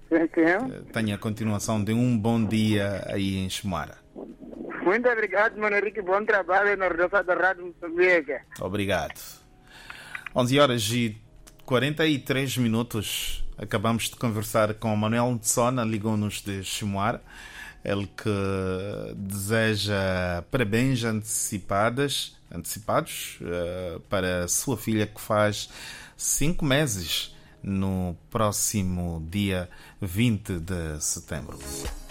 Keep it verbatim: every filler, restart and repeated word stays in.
Sim, sim. Tenha a continuação de um bom dia aí em Chumara. Muito obrigado, Mano Henrique. Bom trabalho na Rodossa da Rádio Moçambique. Obrigado. onze horas e quarenta e três minutos. Acabamos de conversar com o Manuel Ntsona, ligou-nos de Chumara. Ele que deseja parabéns antecipadas, antecipados uh, para a sua filha que faz cinco meses no próximo dia vinte de setembro.